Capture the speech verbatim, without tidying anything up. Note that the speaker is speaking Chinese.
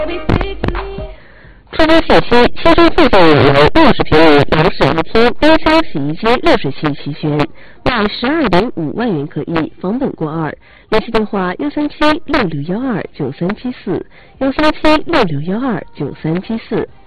初步信息：其中附赠有六十平米两室一厅、冰箱、洗衣机、热水器齐全，卖十二点五万元可以，房本过二。联系电话：幺三七六六幺二九三七四，幺三七六六幺二九三七四。